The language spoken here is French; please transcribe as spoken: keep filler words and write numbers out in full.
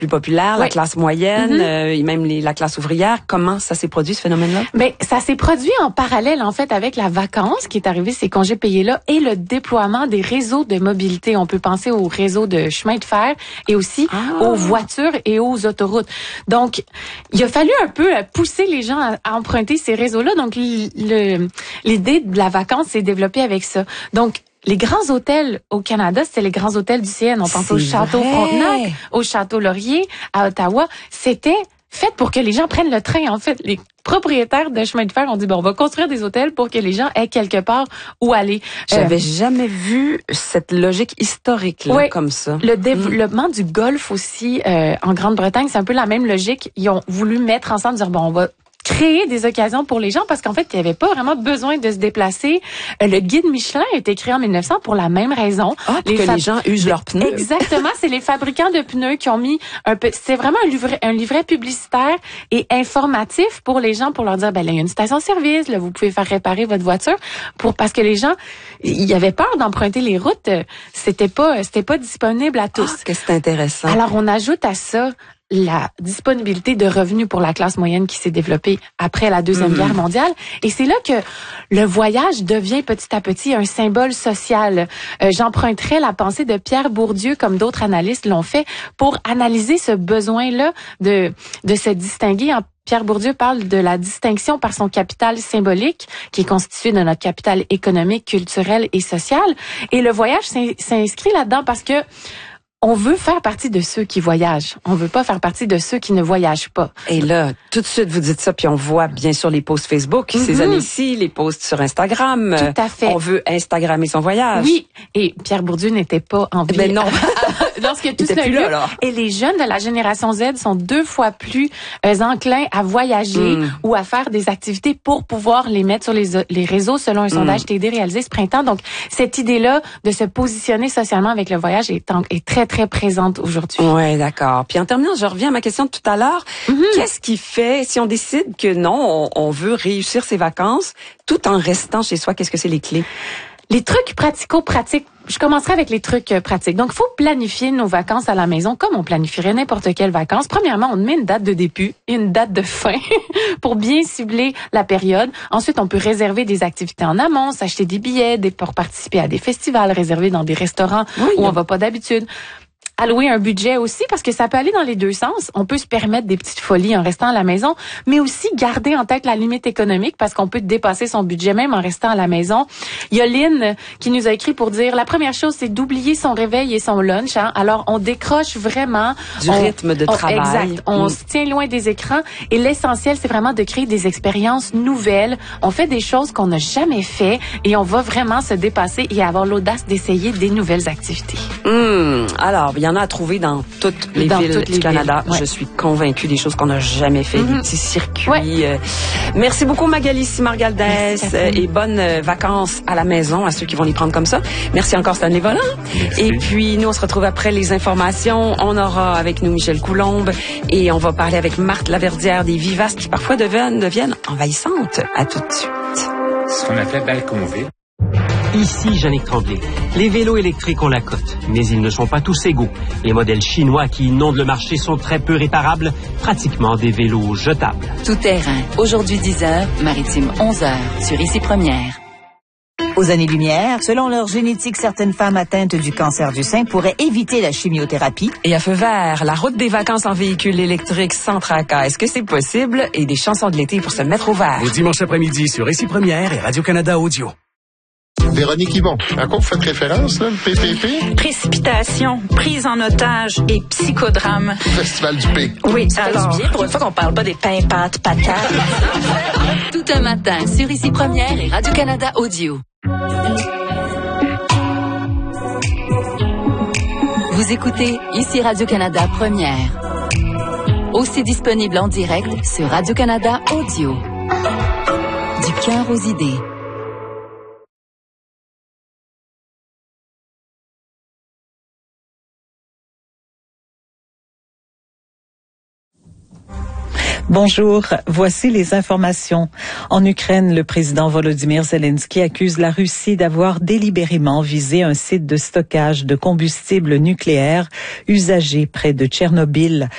plus populaire, oui. la classe moyenne, mm-hmm. euh, et même les, la classe ouvrière. Comment ça s'est produit, ce phénomène-là? Ben, ça s'est produit en parallèle, en fait, avec la vacance qui est arrivée, ces congés payés-là, et le déploiement des réseaux de mobilité. On peut penser aux réseaux de chemin de fer et aussi ah. aux voitures et aux autoroutes. Donc, il a fallu un peu pousser les gens à, à emprunter ces réseaux-là. Donc, le, l'idée de la vacance s'est développée avec ça. Donc, les grands hôtels au Canada, c'était les grands hôtels du C N. On pense C'est au Château vrai. Frontenac, au Château Laurier, à Ottawa. C'était fait pour que les gens prennent le train. En fait, les propriétaires de chemin de fer ont dit, bon, on va construire des hôtels pour que les gens aient quelque part où aller. J'avais euh, jamais vu cette logique historique-là oui, comme ça. Le développement mmh. du golf aussi euh, en Grande-Bretagne, c'est un peu la même logique. Ils ont voulu mettre ensemble, dire, bon, on va créer des occasions pour les gens parce qu'en fait, il n'y avait pas vraiment besoin de se déplacer. Euh, le guide Michelin a été créé en mille neuf cents pour la même raison. Ah, pour les que fab... les gens usent leurs pneus. Exactement, c'est les fabricants de pneus qui ont mis un peu, c'est vraiment un livret, un livret publicitaire et informatif pour les gens pour leur dire, ben là, il y a une station-service, là, vous pouvez faire réparer votre voiture pour, parce que les gens, il y avait peur d'emprunter les routes, c'était pas, c'était pas disponible à tous. Ah, que c'est intéressant. Alors, on ajoute à ça la disponibilité de revenus pour la classe moyenne qui s'est développée après la Deuxième mmh. Guerre mondiale. Et c'est là que le voyage devient petit à petit un symbole social. Euh, j'emprunterai la pensée de Pierre Bourdieu, comme d'autres analystes l'ont fait, pour analyser ce besoin-là de, de se distinguer. En Pierre Bourdieu parle de la distinction par son capital symbolique, qui est constitué de notre capital économique, culturel et social. Et le voyage s'inscrit là-dedans parce que on veut faire partie de ceux qui voyagent. On veut pas faire partie de ceux qui ne voyagent pas. Et là, tout de suite, vous dites ça, puis on voit bien sûr les posts Facebook mm-hmm. ces années-ci, les posts sur Instagram. Tout à fait. On veut Instagrammer son voyage. Oui. Et Pierre Bourdieu n'était pas en vie. Ben non. Lorsque tout cela a lieu. Et les jeunes de la génération Z sont deux fois plus euh, enclins à voyager mm. ou à faire des activités pour pouvoir les mettre sur les, les réseaux selon un sondage mm. T D réalisé ce printemps. Donc, cette idée-là de se positionner socialement avec le voyage est, en, est très, très présente aujourd'hui. Oui, d'accord. Puis en terminant, je reviens à ma question de tout à l'heure. Mm-hmm. Qu'est-ce qui fait, si on décide que non, on, on veut réussir ses vacances tout en restant chez soi, qu'est-ce que c'est les clés? Les trucs pratico-pratiques. Je commencerai avec les trucs pratiques. Donc, il faut planifier nos vacances à la maison comme on planifierait n'importe quelle vacances. Premièrement, on met une date de début et une date de fin pour bien cibler la période. Ensuite, on peut réserver des activités en amont, s'acheter des billets des, pour participer à des festivals, réserver dans des restaurants oui, où on va pas d'habitude. Allouer un budget aussi, parce que ça peut aller dans les deux sens. On peut se permettre des petites folies en restant à la maison, mais aussi garder en tête la limite économique, parce qu'on peut dépasser son budget même en restant à la maison. Il y a Lynn qui nous a écrit pour dire, la première chose, c'est d'oublier son réveil et son lunch. Hein. Alors, on décroche vraiment du on, rythme de on, travail. Exact. On mm. se tient loin des écrans. Et l'essentiel, c'est vraiment de créer des expériences nouvelles. On fait des choses qu'on n'a jamais fait et on va vraiment se dépasser et avoir l'audace d'essayer des nouvelles activités. Mm. Alors, il y en a à trouver dans toutes les dans villes toutes les du Canada. Villes, ouais. Je suis convaincue des choses qu'on n'a jamais fait, mm-hmm. des petits circuits. Ouais. Merci beaucoup Magali Simard-Galdès et bonnes vacances à la maison à ceux qui vont les prendre comme ça. Merci encore Stanley Volant. Merci. Et puis nous on se retrouve après les informations. On aura avec nous Michel Coulombe et on va parler avec Marthe Laverdière des vivaces qui parfois deviennent, deviennent envahissantes. À tout de suite. Ce qu'on appelle balconvé. Ici, Jannick Tremblay. Les vélos électriques ont la cote, mais ils ne sont pas tous égaux. Les modèles chinois qui inondent le marché sont très peu réparables, pratiquement des vélos jetables. Tout terrain. Aujourd'hui dix heures, maritime onze heures, sur Ici Première. Aux années-lumière, selon leur génétique, certaines femmes atteintes du cancer du sein pourraient éviter la chimiothérapie. Et à feu vert, la route des vacances en véhicule électrique sans tracas. Est-ce que c'est possible? Et des chansons de l'été pour se mettre au vert. Au dimanche après-midi sur Ici Première et Radio-Canada Audio. Véronique Yvon, à quoi vous faites référence, là, le P P P? Précipitation, prise en otage et psychodrame. Festival du P. Oui, ça alors... bien pour une fois qu'on parle pas des pains, pâtes, patates. Tout un matin sur Ici Première et Radio-Canada Audio. Vous écoutez Ici Radio-Canada Première. Aussi disponible en direct sur Radio-Canada Audio. Du cœur aux idées. Bonjour, voici les informations. En Ukraine, le président Volodymyr Zelensky accuse la Russie d'avoir délibérément visé un site de stockage de combustible nucléaire usagé près de Tchernobyl.